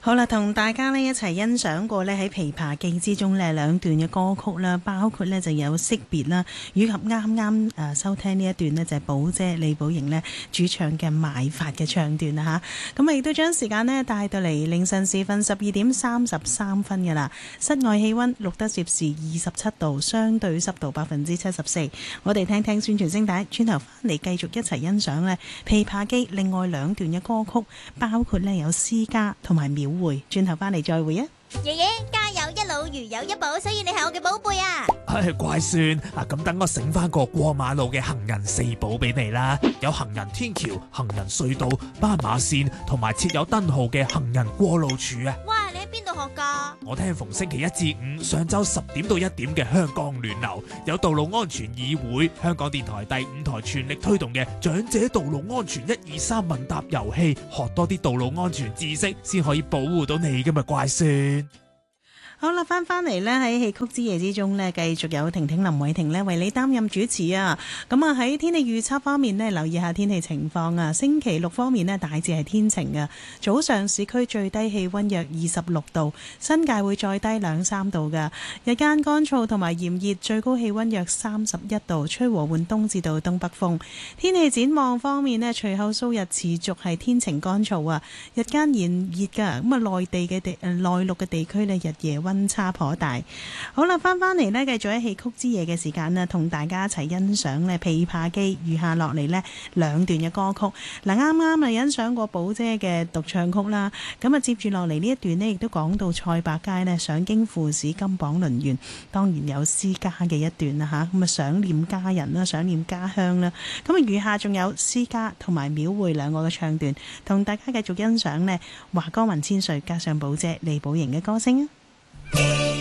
好啦，同大家呢一齊欣賞過呢喺《琵琶記》之中呢兩段嘅歌曲啦，包括呢就有惜別啦，以及啱啱收聽呢一段呢就係寶姐李寶瑩呢主唱嘅賣法嘅唱段啦吓，咁啊亦都將時間呢帶到嚟凌晨時分12:33㗎啦，室外氣溫錄得攝氏27度，相對濕度74%。我哋聽聽宣傳聲帶，轉頭翻嚟繼續一齊欣賞呢《琵琶記》另外兩段嘅歌曲，包括呢有詩家同埋廟會，轉頭翻嚟再會啊！ 爺爺家有一老如有一寶，所以你係我嘅寶貝啊！ 乖孫啊，咁等我醒翻個過馬路嘅行人四寶俾你啦，有行人天橋、行人隧道、斑馬線同埋設有燈號嘅行人過路處啊！ 哇，你喺邊度學㗎？ 我聽逢星期一至五上晝10點到1點嘅香港暖流，有道路安全議會，香港電台第5台全力推動嘅長者道路安全123問答遊戲，學多啲道路安全知識，先可以保護到你㗎嘛，乖孫。 好啦，翻嚟呢喺戲曲之夜之中呢，繼續有婷婷林偉婷呢為你擔任主持啊！咁啊喺天氣預測方面呢，留意下天氣情況啊。星期六方面呢，大致係天晴嘅，早上市區最低氣溫約26度，新界會再低2-3度嘅。日間乾燥同埋炎熱，最高氣溫約31度，吹和緩東至到東北風。天氣展望方面呢，隨後數日持續係天晴乾燥啊，日間炎熱㗎。咁啊，內陸嘅地區呢，日夜溫差頗大。好啦，翻嚟呢，繼續喺戲曲之夜嘅時間呢，同大家一齊欣賞呢《琵琶記》餘下落嚟呢兩段嘅歌曲。嗱，啱啱啊欣賞過寶姐嘅獨唱曲啦，咁啊接住落嚟呢一段呢，亦都講到賽百佳呢上京赴試金榜輪圓，當然有詩家嘅一段啦吓，咁啊想念家人啦，想念家鄉啦，咁啊餘下仲有詩家同埋廟會兩個嘅唱段，同大家繼續欣賞呢華歌文千歲加上寶姐李寶瑩嘅歌聲啊！